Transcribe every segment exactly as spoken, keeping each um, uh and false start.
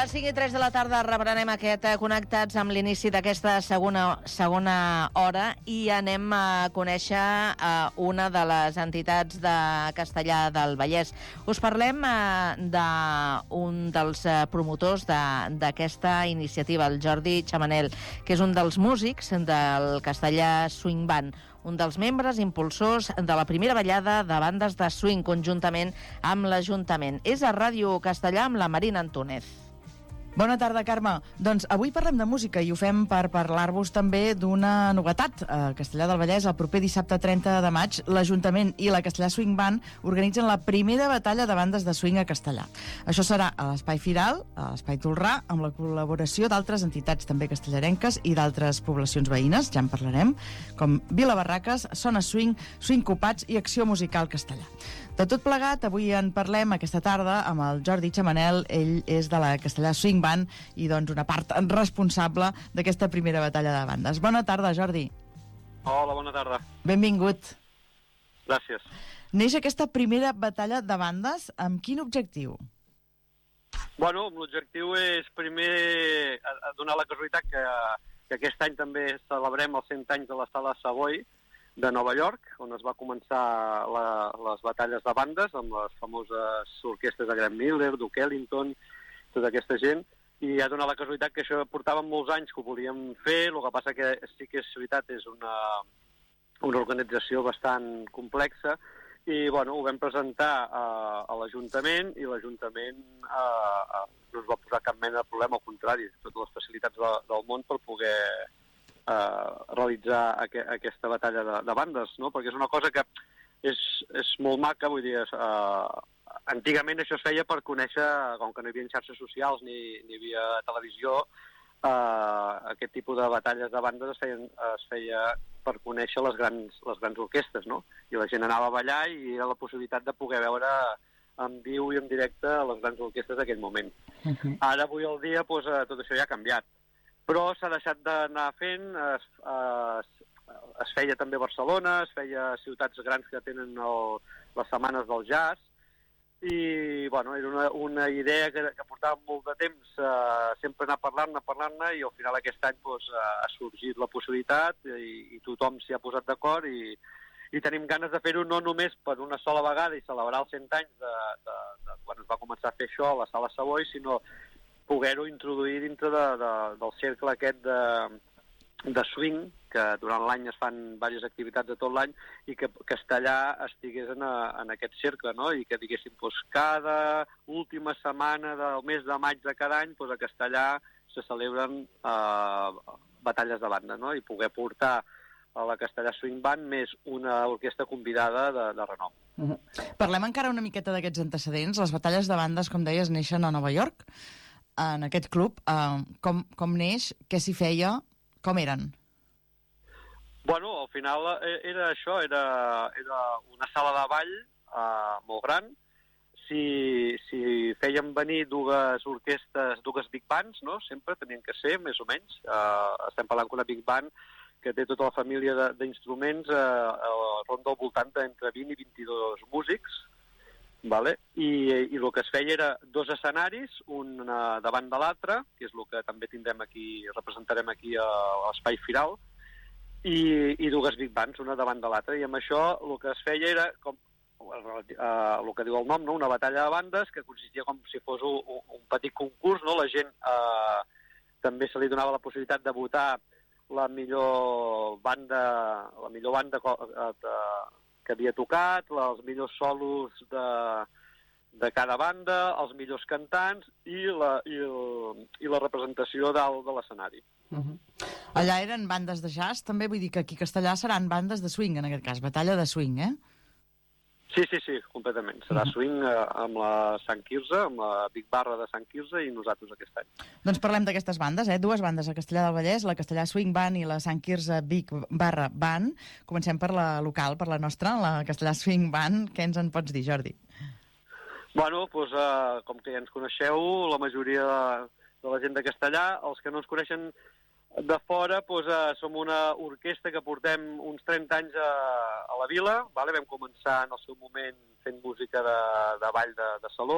les cinc i tres de la tarda reprenem aquest eh, Connectats amb l'inici d'aquesta segona, segona hora i anem a conèixer eh, una de les entitats de Castellar del Vallès. Us parlem eh, d'un dels eh, promotors d'aquesta iniciativa, el Jordi Chamanel, que és un dels músics del Castellar Swing Band, un dels membres impulsors de la primera ballada de bandes de swing conjuntament amb l'Ajuntament. És a Ràdio Castellar amb la Marina Antúnez. Bona tarda, Carme. Doncs avui parlem de música i ho fem per parlar-vos també d'una novetat. A Castellar del Vallès, el proper dissabte trenta de maig, l'Ajuntament i la Castellar Swing Band organitzen la primera batalla de bandes de swing a Castellar. Això serà a l'Espai Firal, a l'Espai Tolrà, amb la col·laboració d'altres entitats també castellarenques i d'altres poblacions veïnes, ja en parlarem, com Vila Barraques, Sona Swing, Swing Copats i Acció Musical Castellar. De tot plegat, avui en parlem aquesta tarda amb el Jordi Chamanel. Ell és de la Castellar Swing Band i doncs una part responsable d'aquesta primera batalla de bandes. Bona tarda, Jordi. Hola, bona tarda. Benvingut. Gràcies. Neix aquesta primera batalla de bandes amb quin objectiu? Bueno, l'objectiu és primer donar la casualitat que, que aquest any també celebrem els cent anys de la Sala Savoy de Nova York, on es va començar la, les batalles de bandes amb les famoses orquestres de Graham Miller, Duke Ellington, tota aquesta gent, i ha donat la casualitat que això portàvem molts anys que ho volíem fer, el que passa que sí que és veritat, és una, una organització bastant complexa, i bueno, ho vam presentar a, a l'Ajuntament, i l'Ajuntament eh, no ens va posar cap mena de problema, al contrari, totes les facilitats de, del món per poder Uh, realitzar aqu aquesta batalla de, de bandes, no? Perquè és una cosa que és, és molt maca, vull dir, uh, antigament això es feia per conèixer, com que no hi havia xarxes socials ni, ni hi havia televisió, uh, aquest tipus de batalles de bandes es, feien, es feia per conèixer les grans, les grans orquestres, no? I la gent anava a ballar i era la possibilitat de poder veure en viu i en directe les grans orquestres d'aquell moment. Uh-huh. Ara, avui al dia, pues, uh, tot això ja ha canviat. Però s'ha deixat d'anar fent, es, es, es feia també a Barcelona, es feia a ciutats grans que tenen el, les setmanes del jazz, i bueno, era una, una idea que, que portava molt de temps, eh, sempre anar parlant-ne, parlant-ne, i al final aquest any pues, ha sorgit la possibilitat i, i tothom s'hi ha posat d'acord i, i tenim ganes de fer-ho no només per una sola vegada i celebrar els cent anys de, de, de quan es va començar a fer això a la Sala Savoy, sinó poder-ho introduir dintre de, de, del cercle aquest de, de swing, que durant l'any es fan diverses activitats de tot l'any, i que Castellar estigués en, a, en aquest cercle, no? I que diguéssim, doncs, cada última setmana del mes de maig de cada any, doncs, a Castellar se celebren eh, batalles de banda, no? I poder portar a la Castellar Swing Band més una orquestra convidada de, de renom. Uh-huh. Parlem encara una miqueta d'aquests antecedents. Les batalles de bandes, com deies, neixen a Nova York, en aquest club. Uh, com, com neix, què s'hi feia, com eren? Bueno, al final era això, era, era una sala de ball uh, molt gran. Si, si fèiem venir dues orquestres, dues big bands, no? Sempre tenien que ser, més o menys. Uh, estem parlant d'una big band que té tota la família d'instruments, uh, ronda al voltant d'entre vint i vint-i-dos músics, vale? I, i el que es feia era dos escenaris, un uh, davant de l'altre, que és el que també tindrem aquí, representarem aquí a, a l'Espai Firal, i, i dues big bands, una davant de l'altra, i amb això el que es feia era, com uh, el que diu el nom, no? Una batalla de bandes, que consistia com si fos un, un petit concurs, no? La gent uh, també se li donava la possibilitat de votar la millor banda, la millor banda uh, de, que havia tocat, els millors solos de, de cada banda, els millors cantants i la, i el, i la representació dalt de l'escenari. Uh-huh. Allà eren bandes de jazz, també vull dir que aquí a Castellar seran bandes de swing, en aquest cas, batalla de swing, eh? Sí, sí, sí, completament. Serà uh-huh. swing eh, amb la Sant Quirze, amb la Big Barra de Sant Quirze i nosaltres aquest any. Doncs parlem d'aquestes bandes, eh? Dues bandes a Castellar del Vallès, la Castellar Swing Band i la Sant Quirze Big Barra Band. Comencem per la local, per la nostra, la Castellar Swing Band. Què ens en pots dir, Jordi? Bueno, doncs, eh, com que ja ens coneixeu, la majoria de, de la gent de Castellar, els que no ens coneixen de fora, doncs, eh, som una orquestra que portem uns trenta anys a, a la vila, vale? Vam començar en el seu moment fent música de, de ball de, de saló,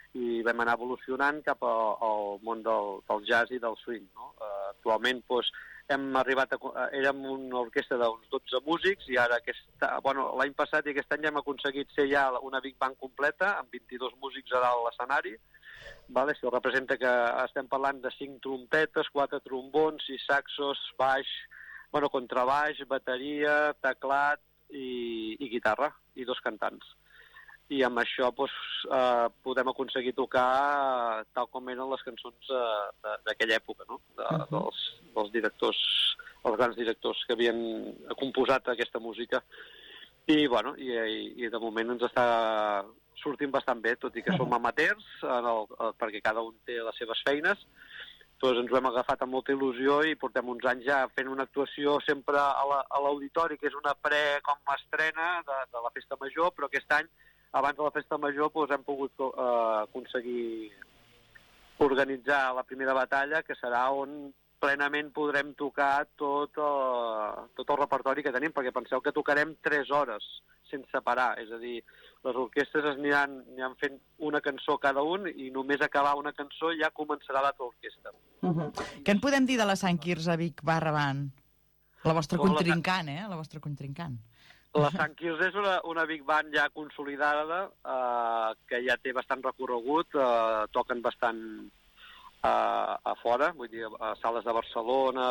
i vam anar evolucionant cap a, al món del, del jazz i del swing, no? Uh, actualment, doncs, hem arribat a... Uh, érem una orquestra d'uns dotze músics i ara aquest, bueno, l'any passat i aquest any ja hem aconseguit ser ja una big band completa amb vint-i-dos músics a dalt l'escenari. Vale? Això representa que estem parlant de cinc trompetes, quatre trombons, sis saxos, baix, bueno, contrabaix, bateria, teclat i, i guitarra, i dos cantants. I amb això doncs, eh, podem aconseguir tocar tal com eren les cançons eh, d'aquella època, no? De, uh-huh. dels, dels directors, els grans directors que havien composat aquesta música. I, bueno, i, i, i de moment ens està sortint bastant bé, tot i que som amateurs, en el, perquè cada un té les seves feines. Doncs ens ho hem agafat amb molta il·lusió i portem uns anys ja fent una actuació sempre a l'auditori, que és una pre com estrena de, de la Festa Major, però aquest any, abans de la Festa Major, doncs, hem pogut eh, aconseguir organitzar la primera batalla, que serà on plenament podrem tocar tot, uh, tot el repertori que tenim, perquè penseu que tocarem tres hores sense parar, és a dir, les orquestres es aniran, aniran fent una cançó cada un i només acabar una cançó ja començarà l'altra orquestra. Uh-huh. Què en podem dir de la Sant Quirze Vic Barra Band? La vostra Bon, contrincant, eh? La vostra contrincant. La Sant Quirze és una, una big band ja consolidada, eh, que ja té bastant recorregut, eh, toquen bastant a, a fora, vull dir, a sales de Barcelona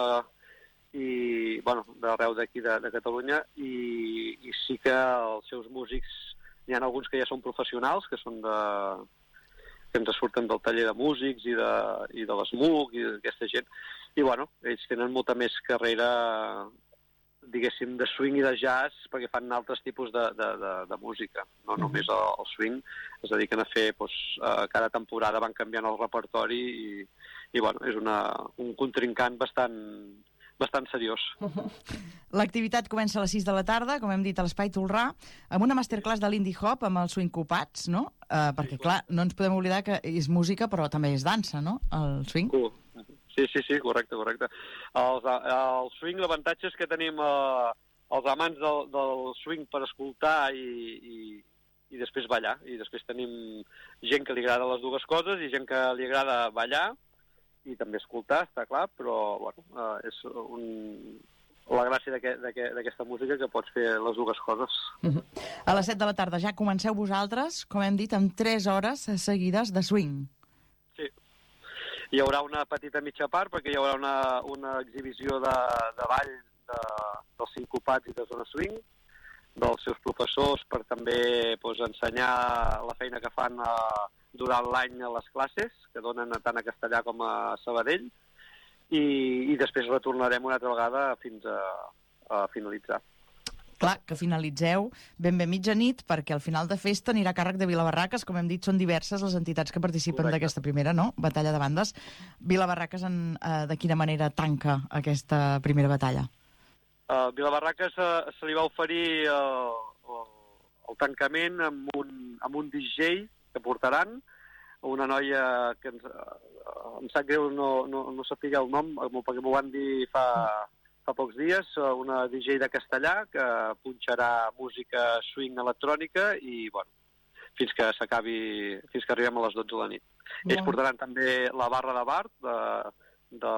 i, bueno, d'arreu d'aquí de, de Catalunya, i, i sí que els seus músics, n'hi ha alguns que ja són professionals, que són de... que ens surten del taller de músics i de, i de l'ESMUC i d'aquesta gent. I, bueno, ells tenen molta més carrera, diguéssim, de swing i de jazz, perquè fan altres tipus de, de, de, de música, no només el, el swing. Es dediquen a fer, doncs, uh, cada temporada van canviant el repertori i, i bueno, és una, un contrincant bastant, bastant seriós. L'activitat comença a les sis de la tarda, com hem dit, a l'Espai Tolrà, amb una masterclass de l'Indie Hop amb els swing copats, no? Uh, perquè, clar, no ens podem oblidar que és música, però també és dansa, no?, el swing. Cool. Sí, sí, sí, correcte, correcte. El, el swing, l'avantatge és que tenim eh, els amants del, del swing per escoltar i, i, i després ballar. I després tenim gent que li agrada les dues coses i gent que li agrada ballar i també escoltar, està clar, però bueno, eh, és un, la gràcia d'aquesta música que pots fer les dues coses. Uh-huh. A les set de la tarda ja comenceu vosaltres, com hem dit, amb tres hores seguides de swing. Hi haurà una petita mitja part, perquè hi haurà una, una exhibició de, de ball de, dels sincopats i de zona swing, dels seus professors, per també doncs, ensenyar la feina que fan a, durant l'any a les classes, que donen tant a Castellà com a Sabadell, i, i després retornarem una altra vegada fins a, a finalitzar. Clar, que finalitzeu ben bé mitjanit, perquè al final de festa anirà a càrrec de Vilabarraques. Com hem dit, són diverses les entitats que participen d'aquesta primera, no?, batalla de bandes. Vilabarraques, en, eh, de quina manera tanca aquesta primera batalla? Uh, Vilabarraques uh, se li va oferir uh, el, el tancament amb un, amb un D J que portaran, una noia que ens, uh, em sap greu no, no, no sàpiga el nom, perquè m'ho van dir fa... fa pocs dies, una D J de Castellà que punxarà música swing electrònica i, bueno, fins que s'acabi, fins que arribem a les dotze de la nit. Yeah. Ells portaran també la barra de bar de, de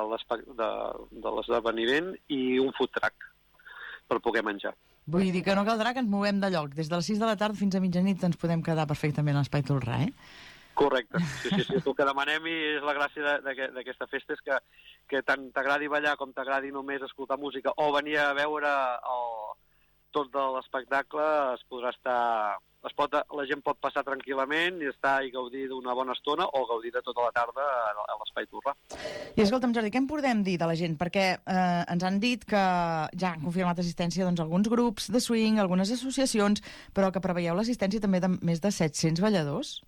l'esdeveniment i un food truck per poder menjar. Vull dir que no caldrà que ens movem de lloc. Des de les sis de la tarda fins a mitjanit ens podem quedar perfectament a l'Espai Tolrà, eh? Correcte. Sí, sí, sí. El que demanem, i és la gràcia d'aquesta festa, és que, que tant t'agradi ballar com t'agradi només escoltar música o venir a veure el, tot de l'espectacle, es podrà estar... Es pot, la gent pot passar tranquil·lament i estar i gaudir d'una bona estona o gaudir de tota la tarda a, a l'Espai Tolrà. I escolta'm, Jordi, què en podem dir de la gent? Perquè eh, ens han dit que ja han confirmat assistència doncs, alguns grups de swing, algunes associacions, però que preveieu l'assistència també de més de set-cents balladors?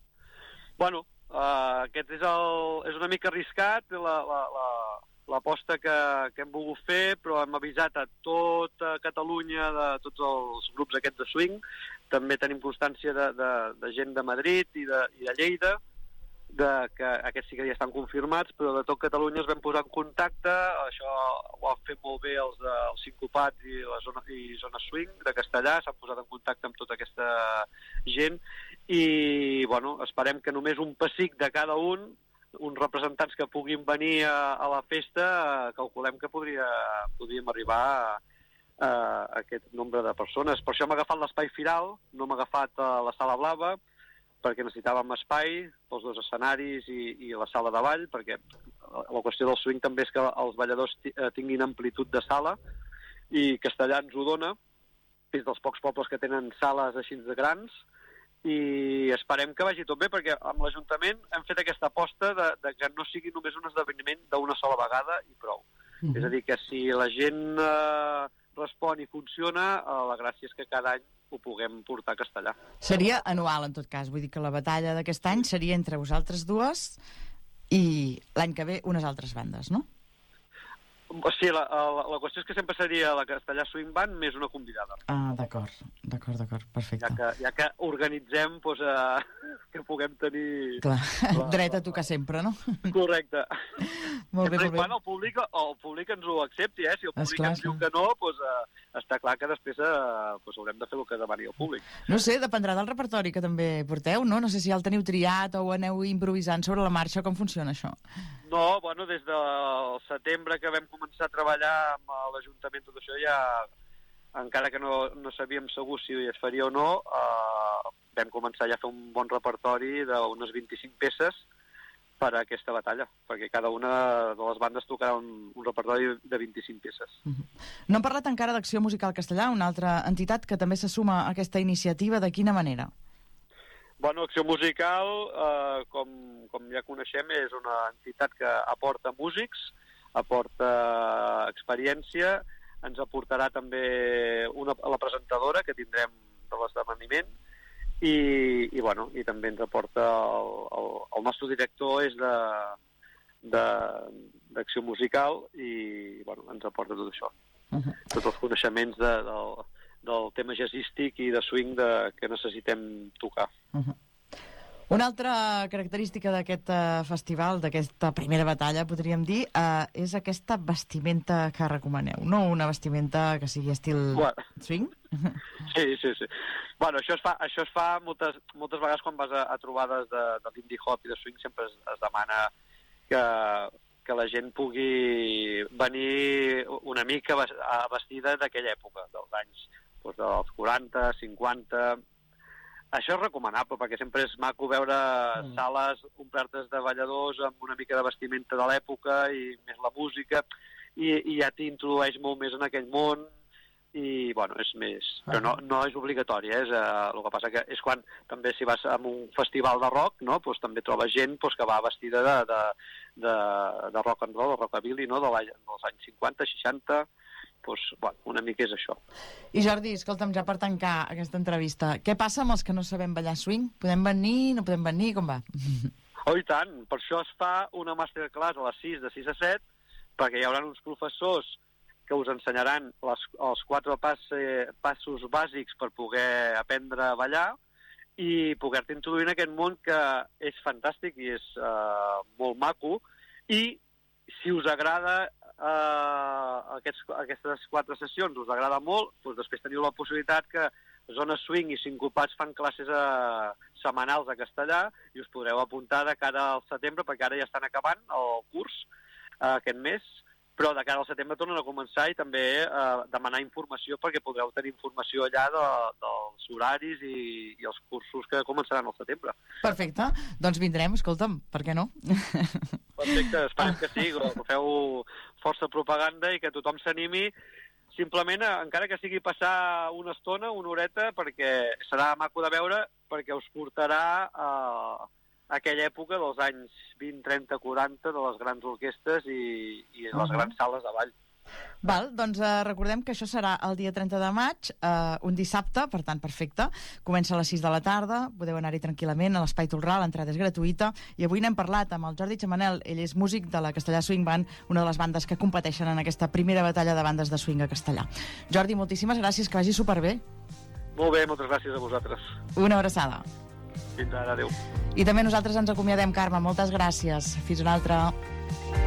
Bueno, uh, aquest és, el, és una mica arriscat, la, la, la, l'aposta que, que hem volgut fer, però hem avisat a tota Catalunya, de tots els grups aquests de swing. També tenim constància de, de, de gent de Madrid i de, i de Lleida, de, que aquests sí que ja estan confirmats, però de tot Catalunya es vam posar en contacte. Això ho han fet molt bé els, els sincopats i la zona, i zona swing de Castellà, s'han posat en contacte amb tota aquesta gent i bueno, esperem que només un pessic de cada un, uns representants que puguin venir a, a la festa, eh, calculem que podria, podríem arribar a, a aquest nombre de persones. Per això m'ha agafat l'espai firal, no m'ha agafat a la sala blava, perquè necessitàvem espai pels dos escenaris i, i la sala de ball, perquè la qüestió del swing també és que els balladors tinguin amplitud de sala, i Castellà ens ho dona, és dels pocs pobles que tenen sales així de grans, i esperem que vagi tot bé, perquè amb l'Ajuntament hem fet aquesta aposta de, de que no sigui només un esdeveniment d'una sola vegada i prou. Mm-hmm. És a dir, que si la gent eh, respon i funciona, eh, la gràcia és que cada any ho puguem portar a Castellà. Seria anual, en tot cas. Vull dir que la batalla d'aquest any seria entre vosaltres dues i l'any que ve unes altres bandes, no? Sí, la, la, la qüestió és que sempre seria la Castellà Swing Band més una convidada. Ah, d'acord, d'acord, d'acord, perfecte. Ja que, ja que organitzem, doncs, eh, que puguem tenir... Clar, la, dret a tocar sempre, no? Correcte. Molt bé, sempre molt bé. quan el públic, el públic ens ho accepti, eh? Si el públic Esclar, ens diu esclar. que no, doncs eh, està clar que després eh, doncs haurem de fer el que demani el públic. No sé, dependrà del repertori que també porteu, no? No sé si ja el teniu triat o ho aneu improvisant sobre la marxa, com funciona això? No, bueno, des del setembre que vam començar a treballar amb l'Ajuntament, tot això ja, encara que no, no sabíem segur si es faria o no, eh, vam començar ja a fer un bon repertori d'unes vint-i-cinc peces per a aquesta batalla, perquè cada una de les bandes tocarà un, un repertori de vint-i-cinc peces. Uh-huh. No hem parlat encara d'Acció Musical Castellà, una altra entitat que també se suma a aquesta iniciativa. De quina manera? Bueno, Acció Musical, eh, com, com ja coneixem, és una entitat que aporta músics, aporta experiència, ens aportarà també una, la presentadora que tindrem de l'esdeveniment, i, i, bueno, i també ens aporta el, el, el nostre director és de d'Acció Musical i bueno, ens aporta tot això. Uh-huh. Tots els coneixements de, del, del tema jazzístic i de swing de, que necessitem tocar. Uh-huh. Una altra característica d'aquest uh, festival, d'aquesta primera batalla, podríem dir, uh, és aquesta vestimenta que recomaneu, no una vestimenta que sigui estil bueno. swing? Sí, sí, sí. Bueno, això es fa, això es fa moltes, moltes vegades quan vas a, a trobades de, de l'indie hop i de swing, sempre es, es demana que, que la gent pugui venir una mica vestida d'aquella època, dels anys doncs dels quaranta, cinquanta... Això és recomanable, perquè sempre és maco veure mm. sales omplertes de balladors amb una mica de vestimenta de l'època i més la música, i, i ja t'introdueix molt més en aquell món, i, bueno, és més... Però no, no és obligatori, eh? És, uh, el que passa que és quan, també, si vas a un festival de rock, no?, pues, també trobes gent pues, que va vestida de, de, de, de rock and roll, de rockabilly, no?, de dels anys cinquanta, seixanta... Pues, bueno, una mica és això. I Jordi, escolta'm, ja per tancar aquesta entrevista, què passa amb els que no sabem ballar swing? Podem venir, no podem venir, com va? Oh, i tant, per això es fa una masterclass a les sis, de sis a set, perquè hi haurà uns professors que us ensenyaran les, els quatre pas, eh, passos bàsics per poder aprendre a ballar i poder-te introduir en aquest món que és fantàstic i és eh, molt maco, i si us agrada Uh, aquests, aquestes quatre sessions us agrada molt, doncs després teniu la possibilitat que Zona Swing i Sincopats fan classes a, setmanals a Castellà i us podreu apuntar de cara al setembre, perquè ara ja estan acabant el curs uh, aquest mes, però de cara al setembre tornen a començar i també uh, demanar informació, perquè podreu tenir informació allà de, dels horaris i, i els cursos que començaran al setembre. Perfecte, doncs vindrem, escolta'm, per què no? Perfecte, esperem que sí, que feu força propaganda i que tothom s'animi, simplement, encara que sigui passar una estona, una horeta, perquè serà maco de veure, perquè us portarà a aquella època dels anys vint, trenta, quaranta, de les grans orquestres i, i les uh-huh. grans sales de ball. Val, doncs eh, recordem que això serà el dia trenta de maig, eh, un dissabte, per tant, perfecte. Comença a les sis de la tarda, podeu anar-hi tranquil·lament a l'Espai Tolrà, l'entrada és gratuïta, i avui n'hem parlat amb el Jordi Chamanel, ell és músic de la Castellà Swing Band, una de les bandes que competeixen en aquesta primera batalla de bandes de swing a Castellà. Jordi, moltíssimes gràcies, que vagi superbé. Molt bé, moltes gràcies a vosaltres. Una abraçada. Fins ara, adéu. I també nosaltres ens acomiadem, Carme, moltes gràcies. Fins una altra.